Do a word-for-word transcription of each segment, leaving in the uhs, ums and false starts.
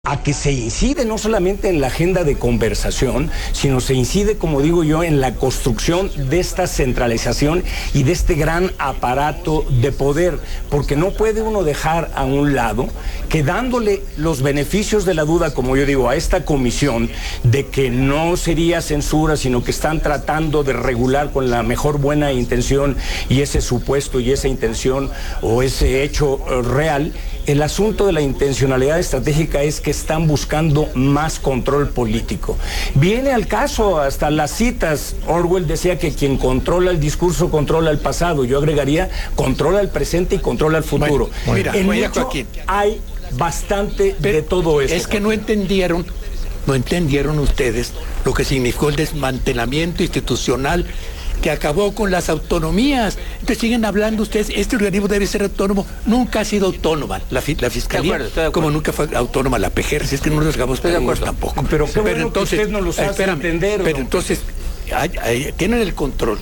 a que se incide no solamente en la agenda de conversación, sino se incide, como digo yo, en la construcción de esta centralización y de este gran aparato de poder, porque no puede uno dejar a un lado que dándole los beneficios de la duda, como yo digo, a esta comisión, de que no sería censura, sino que están tratando de regular con la mejor buena intención y ese supuesto y esa intención o ese hecho uh, real. El asunto de la intencionalidad estratégica es que están buscando más control político. Viene al caso hasta las citas. Orwell decía que quien controla el discurso controla el pasado. Yo agregaría controla el presente y controla el futuro. Bueno, mira, en oye, mucho Joaquín, hay bastante pero de todo esto. Es que no entendieron, no entendieron ustedes lo que significó el desmantelamiento institucional que acabó con las autonomías. Entonces siguen hablando ustedes, este organismo debe ser autónomo. Nunca ha sido autónoma la, la Fiscalía, de acuerdo, de como nunca fue autónoma la P G R, si es que no nos hagamos de acuerdo tampoco. Pero qué bueno entonces, que usted no los hace espérame, entender. Pero ¿no? entonces, hay, hay, tienen el control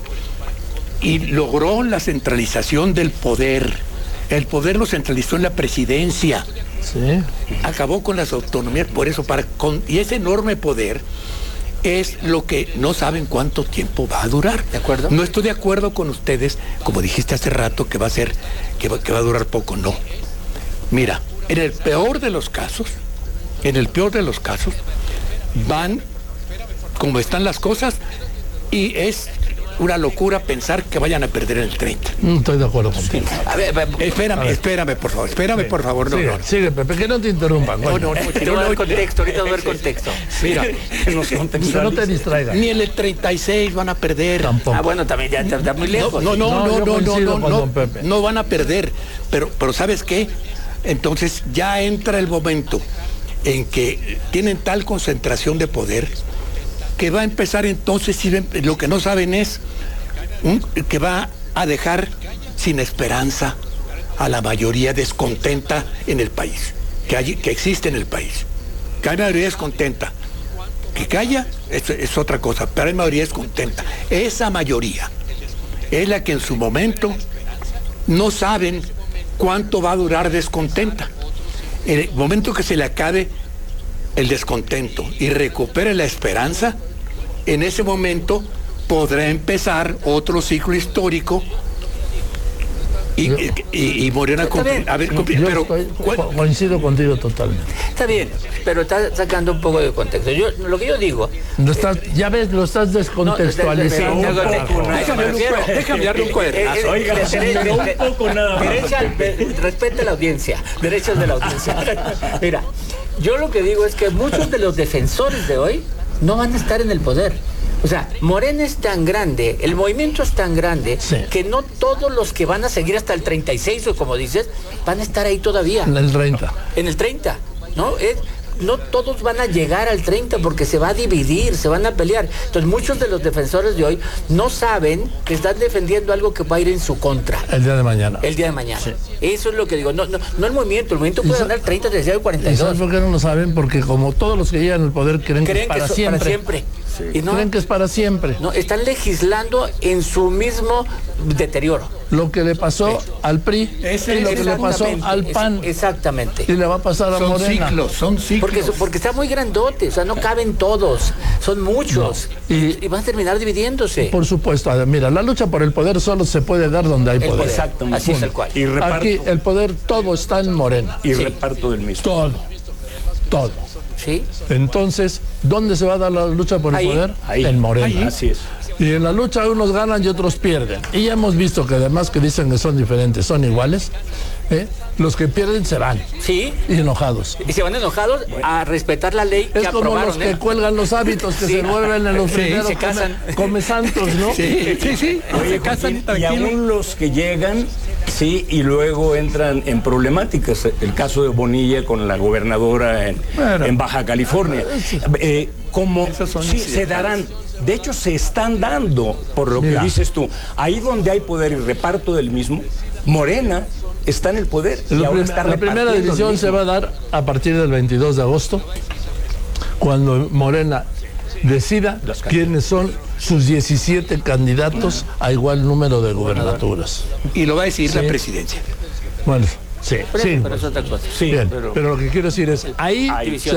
y logró la centralización del poder. El poder lo centralizó en la presidencia. Sí. Acabó con las autonomías, por eso, para con, y ese enorme poder es lo que no saben cuánto tiempo va a durar. ¿De acuerdo? No estoy de acuerdo con ustedes, como dijiste hace rato, que va a ser, que va, que va a durar poco. No. Mira, en el peor de los casos, en el peor de los casos, van como están las cosas y es una locura pensar que vayan a perder en el treinta. No estoy de acuerdo contigo. A ver, a ver, Espérame, A ver. espérame, por favor, espérame, por favor. No, sigue, no, no. sigue, Pepe, que no te interrumpan. No, no, no, te voy a dar contexto, ahorita voy a dar contexto. Mira, Que nos Que no contextualice. te distraigas. ni en el treinta y seis van a perder. Tampoco. Ah, bueno, también ya está muy lejos. No, no, No, no, yo no, no, coincido no, con no, don Pepe. no van a perder. Pero, pero ¿sabes qué? Entonces ya entra el momento en que tienen tal concentración de poder que va a empezar entonces, si ven, lo que no saben es un, que va a dejar sin esperanza a la mayoría descontenta en el país, que, hay, que existe en el país. Que hay mayoría descontenta. Que calla es, es otra cosa, pero hay mayoría descontenta. Esa mayoría es la que en su momento no saben cuánto va a durar descontenta. En el momento que se le acabe el descontento y recupere la esperanza, en ese momento podrá empezar otro ciclo histórico y, y, y, y Morena cumplir. A ver, cumplir, Yo pero estoy- ¿cuál? co- coincido contigo totalmente. Está bien, pero está sacando un poco de contexto. Yo, lo que yo digo... Lo estás, ya ves, lo estás descontextualizando. No, no, no, no, carajo. no, Déjame darle un refiero- cue- déjame darle un cuadernazo. Eh, eh, Oiga, de- de- pero un de- poco nada más. derecha al- de- respete a la audiencia, derechos de la audiencia. Mira, yo lo que digo es que muchos de los defensores de hoy no van a estar en el poder. O sea, Morena es tan grande, el movimiento es tan grande, Sí. que no todos los que van a seguir hasta el treinta y seis, o como dices, van a estar ahí todavía. En el treinta. En el treinta, ¿no? Es, no todos van a llegar al treinta porque se va a dividir, se van a pelear. Entonces muchos de los defensores de hoy no saben que están defendiendo algo que va a ir en su contra El día de mañana. el día de mañana. Eso es lo que digo. No, no, no el movimiento, el movimiento puede sa- ganar treinta, treinta y seis, cuarenta y ¿Y sabes dos. por qué no lo saben? Porque como todos los que llegan al poder creen, que es Creen que para es siempre. para siempre. Y no, Creen que es para siempre. no, están legislando en su mismo deterioro. Lo que le pasó al P R I Ese y lo que le pasó Exactamente, al P A N. es- exactamente. Y le va a pasar a Son Morena. ciclos, son ciclos. Porque, porque está muy grandote, o sea, no caben todos, son muchos. No. Y, Y- van a terminar dividiéndose. Por supuesto, a ver, mira, la lucha por el poder solo se puede dar donde hay El poder. poder. Exactamente. Así es el cual. Y reparto, Aquí el poder todo está en Morena. y Sí. reparto del mismo. Todo. Todo. ¿Sí? Entonces, ¿dónde se va a dar la lucha por el Ahí. poder? Ahí. En Morena. Así es. Y en la lucha unos ganan y otros pierden. Y ya hemos visto que además que dicen que son diferentes, son iguales. ¿eh? Los que pierden se van. Sí. Y enojados. Y se van enojados a respetar la ley que Es como aprobaron. los que ¿eh? cuelgan los hábitos que Sí. se vuelven en los Sí, primeros se casan. come, come santos, ¿no? Sí, sí, sí. Oye, Se casan Joaquín, y tranquilos. aún los que llegan, sí, y luego entran en problemáticas. El caso de Bonilla con la gobernadora en, Bueno. en Baja California. Eh, como Esos son sí, se incidentales. darán, de hecho se están dando, por lo Mira. que dices tú, ahí donde hay poder y reparto del mismo, Morena está en el poder. y La, ahora prim- está la primera repartiendo el división se mismo. va a dar a partir del veintidós de agosto, cuando Morena decida Las candidaturas. quiénes son sus diecisiete candidatos a igual número de gubernaturas. Y lo va a decidir Sí. la presidencia. Bueno, Sí, Por eso, sí. pero es otra cosa. Sí, Bien, pero- pero, lo que quiero decir es, ahí División.